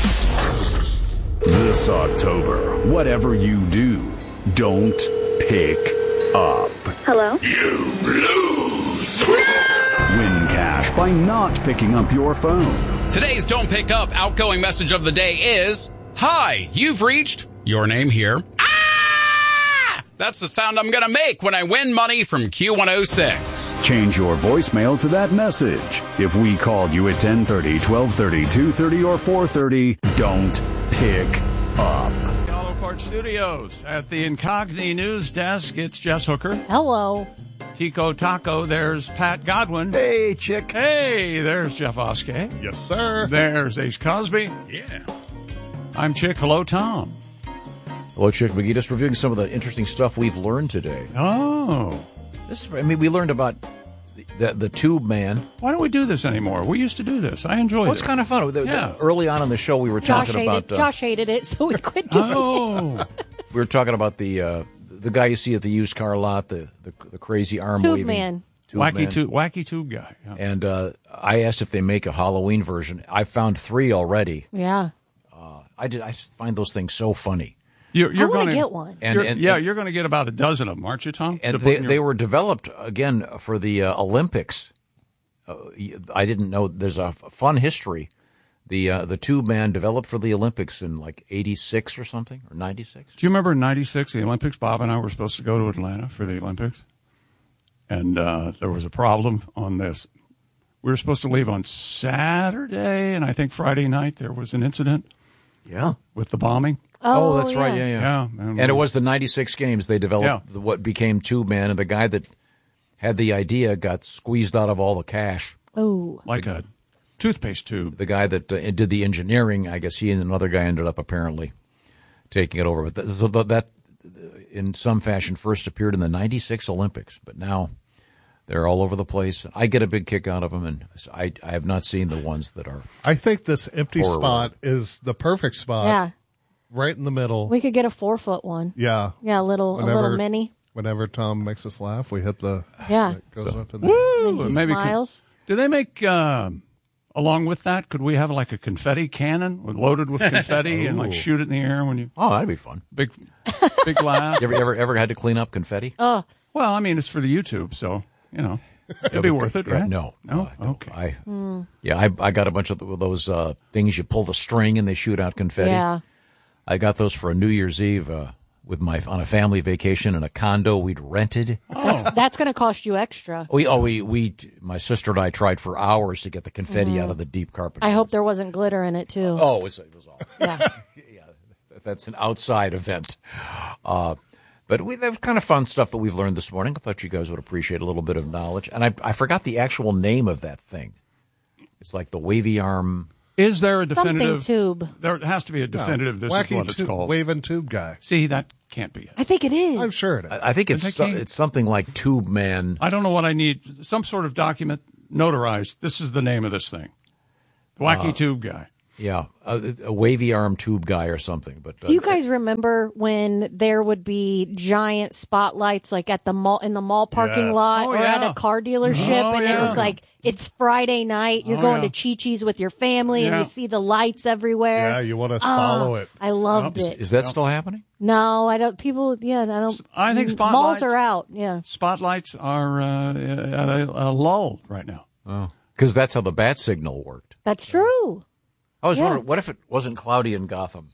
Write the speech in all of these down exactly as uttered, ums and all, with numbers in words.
This October, whatever you do, don't pick up. Hello? You lose! Win cash by not picking up your phone. Today's Don't Pick Up outgoing message of the day is, Hi, you've reached your name here. Ah! That's the sound I'm going to make when I win money from Q one oh six. Change your voicemail to that message. If we called you at ten thirty, twelve thirty, two thirty, or four thirty, don't pick up. Hollow Park Studios at the Incogni News Desk. It's Jess Hooker. Hello. Tico Taco. There's Pat Godwin. Hey, chick. Hey, there's Jeff Oskey. Yes, sir. There's Ace Cosby. Yeah. I'm Chick. Hello, Tom. Hello, Chick McGee. Just reviewing some of the interesting stuff we've learned today. Oh. This, I mean, we learned about the, the, the Tube Man. Why don't we do this anymore? We used to do this. I enjoyed it. Well, it's kind of fun. The, Yeah. the, early on in the show, we were Josh talking hated, about... Uh, Josh hated it, so we quit doing Oh. it. we were talking about the uh, the guy you see at the used car lot, the, the, the crazy arm-waving... Tube Man. Tube wacky, man. tube, wacky tube guy. Yeah. And uh, I asked if they make a Halloween version. I found three already. Yeah. I did. I just find those things so funny. You're, you're I want gonna to get one. And, you're- and yeah, and, you're going to get about a dozen of them, aren't you, Tom? and To put they, in your- they were developed again for the uh, Olympics. Uh, I didn't know. There's a fun history. The uh, the Tube Man developed for the Olympics in like eighty-six or something, or ninety-six. Do you remember in ninety-six, the Olympics? Bob and I were supposed to go to Atlanta for the Olympics. And uh, there was a problem on this. We were supposed to leave on Saturday, and I think Friday night there was an incident Yeah. with the bombing. Oh, that's right. Yeah, yeah. Yeah. And it was the ninety-six games. They developed Yeah. the, what became Tube Man, and the guy that had the idea got squeezed out of all the cash. Oh. Like a toothpaste tube. The guy that uh, did the engineering, I guess he and another guy ended up apparently taking it over. But th- so th- that, in some fashion, first appeared in the ninety-six Olympics, but now they're all over the place. I get a big kick out of them, and I, I have not seen the ones that are. I think this empty Horror spot is the perfect spot. Yeah. Right in the middle. We could get a four foot one. yeah. Yeah, a little, a little mini. Whenever Tom makes us laugh, we hit the. Yeah. It goes So- up in the. Woo! Then he Maybe could- smiles. do they make, um, along with that, could we have like a confetti cannon loaded with confetti and like shoot it in the air when you. Oh, that'd be fun. Big, big laugh. You ever ever ever had to clean up confetti? Oh, Well, I mean, it's for the YouTube, so, you know, it'd Yeah, be but- worth it, yeah, right? No, No? Uh, Okay. I, yeah, I I got a bunch of those uh, things you pull the string and they shoot out confetti. yeah. I got those for a New Year's Eve uh, with my on a family vacation in a condo we'd rented. That's, that's going to cost you extra. We oh we we my sister and I tried for hours to get the confetti out of the deep carpet. I hope there wasn't glitter in it, too. Oh, it was it was awful. Yeah. That's an outside event. Uh, but we have kind of fun stuff that we've learned this morning. I thought you guys would appreciate a little bit of knowledge. And I I forgot the actual name of that thing. It's like the wavy arm. Is there a Something definitive? tube. There has to be a definitive. This Wacky is what it's tube, called. waving tube guy. See, that can't be it. I think it is. I'm sure it is. I, I think it's I so, can't- it's something like Tube Man. I don't know what I need. Some sort of document notarized. This is the name of this thing. Wacky Uh, tube guy. Yeah, a, a wavy arm tube guy or something. But uh, Do you guys remember when there would be giant spotlights like at the mall in the mall parking Yes. lot Oh, or at yeah. a car dealership Oh, and it was yeah. like it's Friday night, you're Oh, going yeah. to Chi-Chi's with your family and Yeah. you see the lights everywhere. Yeah, you want to Oh, follow it. I loved is, it. is that still happening? No, I don't people yeah, I don't I think malls spotlights- are out. Yeah. Spotlights are uh, at a, a lull right now. Oh, because that's how the bat signal worked. That's true. I was Yeah. wondering, what if it wasn't cloudy in Gotham?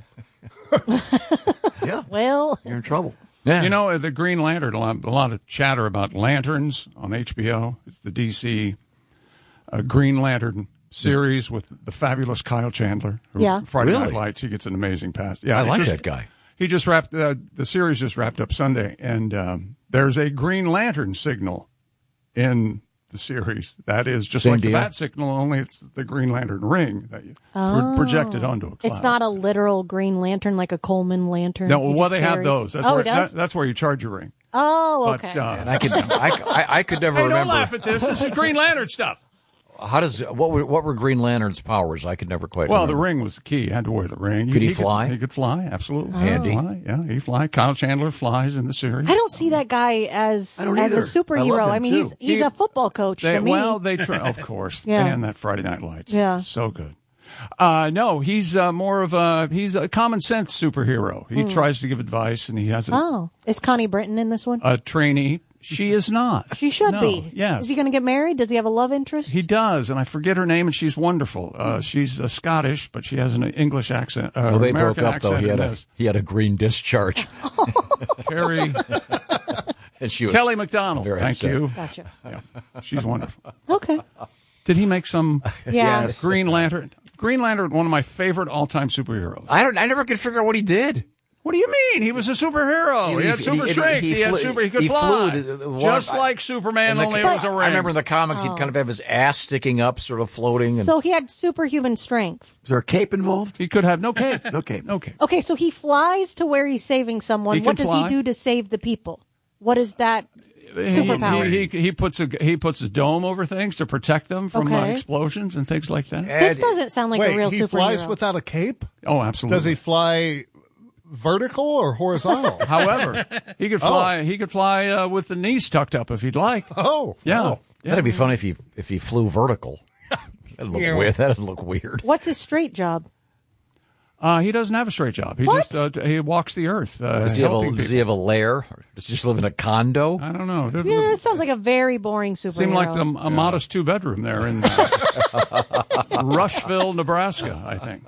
Yeah. Well, You're in trouble. Yeah, You know, the Green Lantern, a lot, a lot of chatter about lanterns on H B O. It's the D C uh, Green Lantern series with the fabulous Kyle Chandler. who- Yeah. Friday Night Really? Lights. He gets an amazing pass. Yeah, I he like just- that guy. He just wrapped, uh, the series just wrapped up Sunday, and um, there's a Green Lantern signal in the series. That is just Same like deal? the bat signal, only it's the Green Lantern ring that you pro- projected onto a cloud. it's not a literal green lantern like a Coleman lantern. No, He well, just they have carries- those. That's oh, where it does? that, that's where you charge your ring. oh, But okay. uh, and I could, I, I, I could never hey, don't remember. laugh at this. This is Green Lantern stuff. How does what were what were Green Lantern's powers? I could never quite. Well, the remember. ring was the key. You had to wear the ring. Could he fly? He could fly, absolutely. Handy. He could fly, yeah, he fly. Kyle Chandler flies in the series. I don't see that guy as I don't as a either. superhero. I love I, him, mean, too. he's he's He- a football coach They, to me. well, they try, of course. Yeah. And that Friday Night Lights. Yeah. So good. Uh, no, he's uh, more of a he's a common sense superhero. He Hmm. tries to give advice, and he has a, Oh, is Connie Britton in this one? a trainee. She is not. She should No, be. Yes. Is he going to get married? Does he have a love interest? He does, and I forget her name, and she's wonderful. Uh, she's uh, Scottish, but she has an English accent. Uh, Well, they American broke up though. accent He had in a this. he had a green discharge, Carrie and she was Kelly McDonald. very Thank upset. you. Gotcha. Yeah, she's wonderful. Okay. Did he make some Yeah. Yes. Green Lantern? Green Lantern, one of my favorite all-time superheroes. I don't. I never could figure out what he did. What do you mean? He was a superhero. He, He- had he- super he- strength. He, he had flew- super. He could he fly, flew. The- the- just I- like Superman. In the- Only it was a ring. I remember in the comics he'd kind of have his ass sticking up, sort of floating. And So he had superhuman strength. Is there a cape involved? He could have no cape. No cape. No cape. Okay, so he flies to where he's saving someone. He What can does fly. he do to save the people? What is that superpower? He, he, he puts a he puts a dome over things to protect them from uh, Okay. explosions and things like that. This doesn't sound like Wait, a real he superhero. flies without a cape? Oh, absolutely. Does he fly vertical or horizontal? However, he could fly. He could fly uh, with the knees tucked up if he'd like. Oh, Yeah. wow. Yeah. That'd be funny if he if he flew vertical. That'd look Yeah. weird. That'd look weird. What's his straight job? Uh, he doesn't have a straight job. He What? just uh, he walks the earth. Uh, Does he have a helping Does people. he have a lair? Or does he just live in a condo? I don't know. It Yeah, this sounds like a very boring superhero. seemed like the, a modest two bedroom there in uh, Rushville, Nebraska. I think.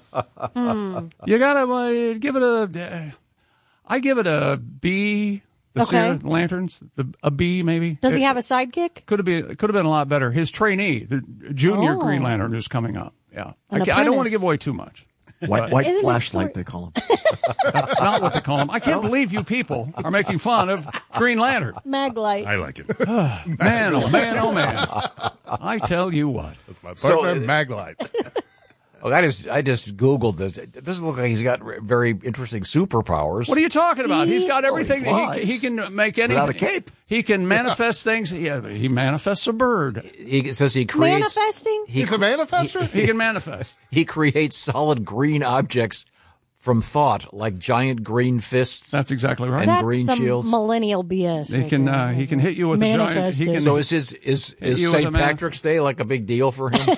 Hmm. You gotta uh, give it a. Uh, I give it a B. The Okay. Seer Lanterns, the, a B maybe. Does he It have a sidekick? Could have been could have been a lot better. His trainee, the junior Oh. Green Lantern, is coming up. Yeah, I, An can't- I don't want to apprentice. give away too much. White, white Isn't this flashlight, story- they call him. That's not what they call him. I can't believe you people are making fun of Green Lantern. Maglite. I like it. Man, oh man, oh man! I tell you what. My So- partner, Maglite. Oh, I just I just googled this. It doesn't look like he's got re- very interesting superpowers. What are you talking about? He's got everything. flies. he, he can make anything. Without a cape. He can manifest things. Yeah, he manifests a bird. He says he creates. Manifesting? He, He's a manifester? He can manifest. he creates solid green objects from thought, like giant green fists. That's exactly right. And That's green some shields. millennial B S. He right can there. uh, he can hit you with a giant. He Manifesting. can, So is his is Hit is you with a Saint man- Patrick's Day like a big deal for him?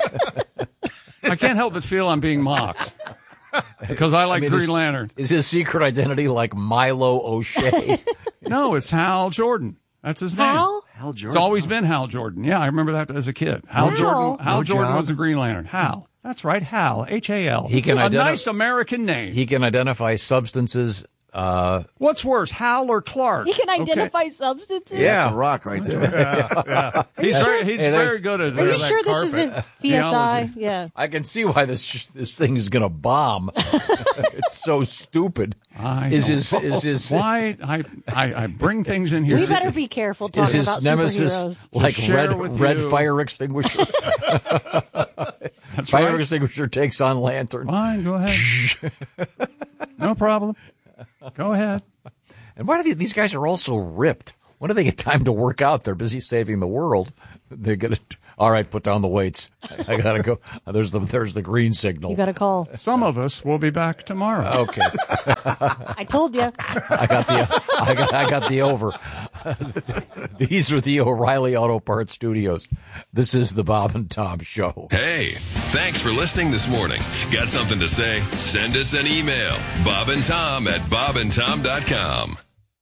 I can't help but feel I'm being mocked because I like I mean, Green is- Lantern. Is his secret identity like Milo O'Shea? No, it's Hal Jordan. That's his name. Hal? Hal Jordan. It's always been Hal Jordan. Yeah, I remember that as a kid. Hal Hal? Jordan. Hal No Jordan job. was a Green Lantern. Hal. That's right. Hal. H A L. He can a identi- nice American name. He can identify substances. Uh, What's worse, Hal or Clark? He can Okay. identify substances? yeah. That's a rock right there. He's very, he's Hey, there's- very good at Are you uh, sure this carpet. isn't C S I? Theology. Yeah. I can see why this this thing is going to bomb. It's so stupid. I Is know. his is his Why I, I I bring things in here. We better be careful is talking his about nemesis superheroes. like share red with red you. fire extinguisher? That's Fire right. extinguisher takes on lantern. Fine, go ahead. No problem. Go ahead. And why do these, these guys are all so ripped? When do they get time to work out? They're busy saving the world. They get it. All right, put down the weights. I gotta go. There's the there's the green signal. You got to call. Some of us will be back tomorrow. Okay, I told you. I got the I got I got the over. These are the O'Reilly Auto Parts Studios. This is the Bob and Tom Show. Hey, thanks for listening this morning. Got something to say? Send us an email. Bob and Tom at bob and tom dot com.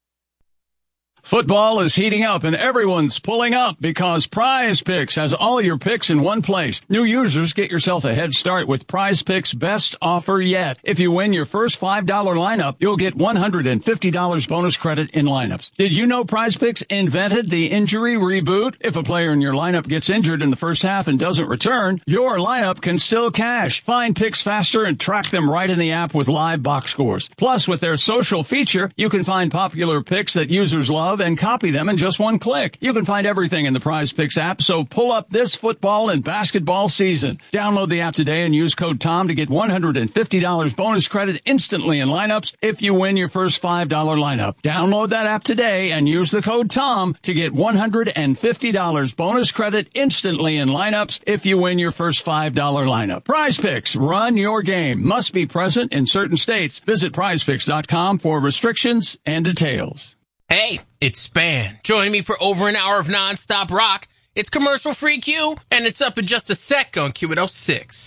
Football is heating up and everyone's pulling up because Prize Picks has all your picks in one place. New users get yourself a head start with Prize Picks' best offer yet. If you win your first five dollar lineup, you'll get one hundred fifty dollars bonus credit in lineups. Did you know Prize Picks invented the injury reboot? If a player in your lineup gets injured in the first half and doesn't return, your lineup can still cash. Find picks faster and track them right in the app with live box scores. Plus, with their social feature, you can find popular picks that users love and copy them in just one click. You can find everything in the Prize Picks app, so pull up this football and basketball season. Download the app today and use code TOM to get one hundred fifty dollars bonus credit instantly in lineups if you win your first five dollar lineup. Download that app today and use the code TOM to get one hundred fifty dollars bonus credit instantly in lineups if you win your first five dollar lineup. Prize Picks, run your game. Must be present in certain states. Visit prize picks dot com for restrictions and details. Hey, it's Span. Join me for over an hour of nonstop rock. It's commercial-free Q, and it's up in just a sec on Q one oh six.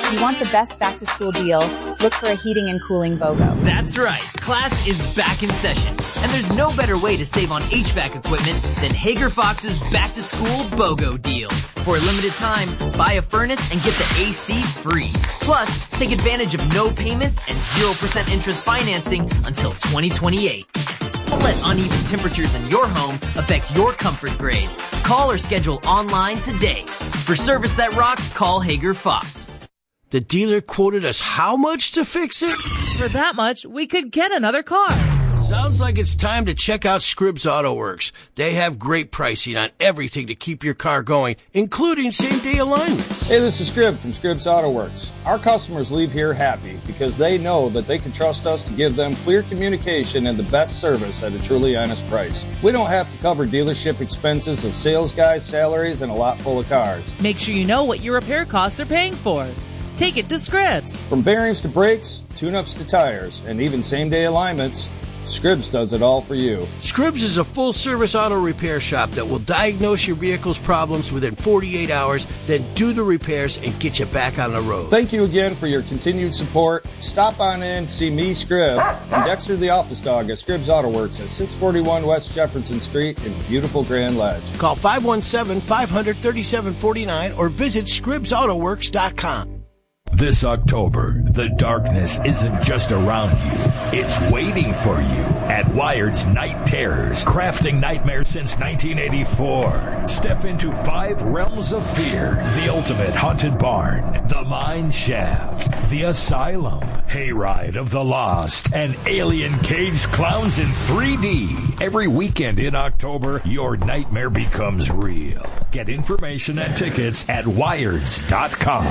If you want the best back-to-school deal, look for a heating and cooling BOGO. That's right. Class is back in session. And there's no better way to save on H V A C equipment than Hager Fox's back-to-school BOGO deal. For a limited time, buy a furnace and get the A C free. Plus, take advantage of no payments and zero percent interest financing until twenty twenty-eight. Don't let uneven temperatures in your home affect your comfort grades. Call or schedule online today. For service that rocks, call Hager Fox. The dealer quoted us how much to fix it? For that much, we could get another car. Sounds like it's time to check out Scribbs Auto Works. They have great pricing on everything to keep your car going, including same-day alignments. Hey, this is Scribb from Scribbs Auto Works. Our customers leave here happy because they know that they can trust us to give them clear communication and the best service at a truly honest price. We don't have to cover dealership expenses of sales guys, salaries, and a lot full of cars. Make sure you know what your repair costs are paying for. Take it to Scribbs. From bearings to brakes, tune-ups to tires, and even same-day alignments, Scribbs does it all for you. Scribbs is a full-service auto repair shop that will diagnose your vehicle's problems within forty-eight hours, then do the repairs and get you back on the road. Thank you again for your continued support. Stop on in, see me, Scribb, and Dexter the office dog at Scribbs Auto Works at six forty-one West Jefferson Street in beautiful Grand Ledge. Call five one seven, five hundred, thirty-seven forty-nine or visit Scribbs Auto Works dot com. This October, the darkness isn't just around you, it's waiting for you at Wired's Night Terrors, crafting nightmares since nineteen eighty-four. Step into five realms of fear: the ultimate haunted barn, the mine shaft, the asylum, hayride of the lost, and alien caged clowns in three D. Every weekend in October, your nightmare becomes real. Get information and tickets at Wireds dot com.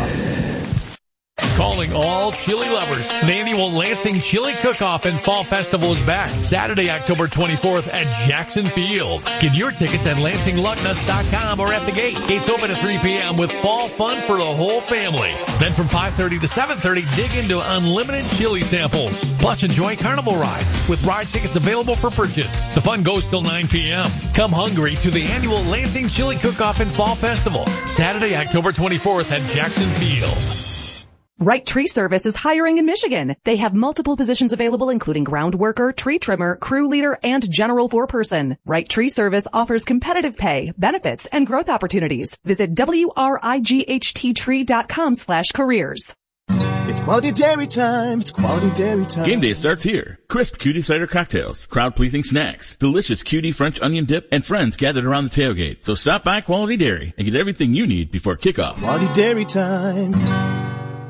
Calling all chili lovers. The annual Lansing Chili Cook-Off and Fall Festival is back Saturday, October twenty-fourth at Jackson Field. Get your tickets at Lansing Lug Nuts dot com or at the gate. Gates open at three p.m. with fall fun for the whole family. Then from five thirty to seven thirty, dig into unlimited chili samples. Plus enjoy carnival rides with ride tickets available for purchase. The fun goes till nine p.m. Come hungry to the annual Lansing Chili Cook-Off and Fall Festival Saturday, October twenty-fourth at Jackson Field. Right Tree Service is hiring in Michigan. They have multiple positions available, including ground worker, tree trimmer, crew leader, and general foreperson. Right Tree Service offers competitive pay, benefits, and growth opportunities. Visit W R I G H T tree dot com slash careers. It's quality dairy time. It's quality dairy time. Game day starts here. Crisp cutie cider cocktails, crowd-pleasing snacks, delicious cutie French onion dip, and friends gathered around the tailgate. So stop by Quality Dairy and get everything you need before kickoff. It's quality dairy time.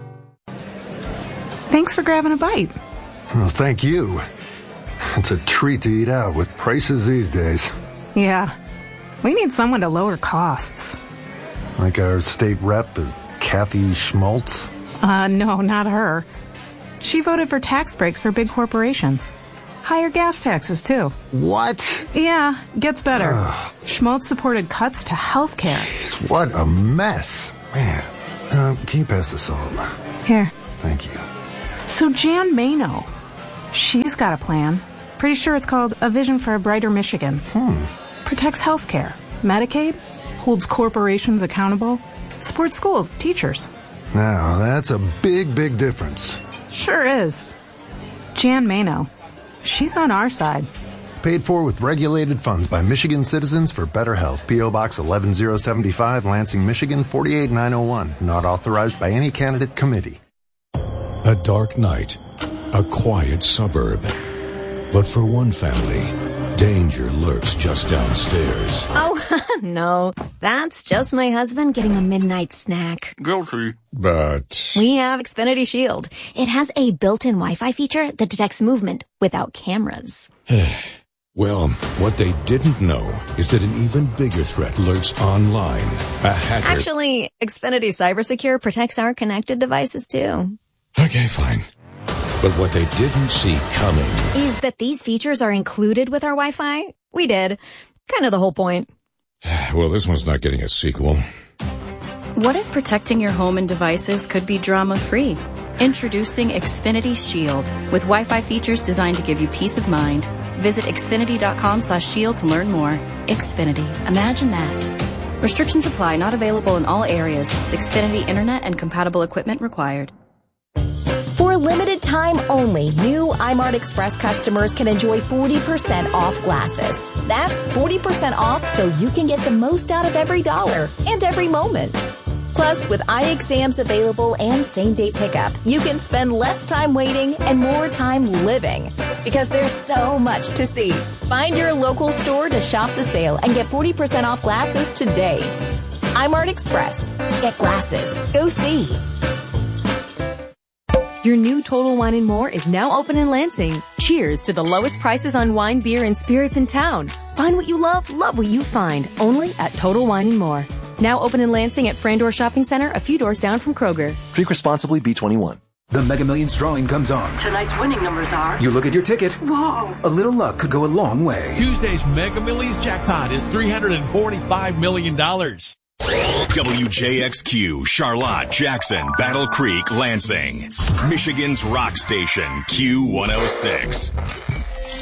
Thanks for grabbing a bite. Well, thank you. It's a treat to eat out with prices these days. Yeah. We need someone to lower costs. Like our state rep, Kathy Schmaltz? Uh, no, not her. She voted for tax breaks for big corporations. Higher gas taxes, too. What? Yeah, gets better. Ugh. Schmaltz supported cuts to health care. Jeez, what a mess. Man, uh, can you pass the salt? Here. Thank you. So Jan Mano, she's got a plan. Pretty sure it's called A Vision for a Brighter Michigan. Hmm. Protects healthcare, Medicaid, holds corporations accountable, supports schools, teachers. Now, that's a big, big difference. Sure is. Jan Mano, she's on our side. Paid for with regulated funds by Michigan Citizens for Better Health. P O. Box eleven oh seventy-five, Lansing, Michigan, four eight nine oh one. Not authorized by any candidate committee. A dark night, a quiet suburb. But for one family, danger lurks just downstairs. Oh, no. That's just my husband getting a midnight snack. Guilty. But we have Xfinity Shield. It has a built-in Wi-Fi feature that detects movement without cameras. Well, what they didn't know is that an even bigger threat lurks online. A hacker. Actually, Xfinity CyberSecure protects our connected devices, too. Okay, fine. But what they didn't see coming is that these features are included with our Wi-Fi. We did. Kind of the whole point. Well, this one's not getting a sequel. What if protecting your home and devices could be drama-free? Introducing Xfinity Shield with Wi-Fi features designed to give you peace of mind. Visit Xfinity dot com slash shield to learn more. Xfinity. Imagine that. Restrictions apply. Not available in all areas. Xfinity Internet and compatible equipment required. For a limited time only, new iMart Express customers can enjoy forty percent off glasses. That's forty percent off so you can get the most out of every dollar and every moment. Plus, with eye exams available and same-day pickup, you can spend less time waiting and more time living. Because there's so much to see. Find your local store to shop the sale and get forty percent off glasses today. iMart Express. Get glasses. Go see. Your new Total Wine and More is now open in Lansing. Cheers to the lowest prices on wine, beer, and spirits in town. Find what you love, love what you find. Only at Total Wine and More. Now open in Lansing at Frandor Shopping Center, a few doors down from Kroger. Drink responsibly, B twenty-one. The Mega Millions drawing comes on. Tonight's winning numbers are... You look at your ticket. Whoa. A little luck could go a long way. Tuesday's Mega Millions jackpot is three hundred forty-five million dollars. W J X Q, Charlotte, Jackson, Battle Creek, Lansing. Michigan's rock station, Q one oh six.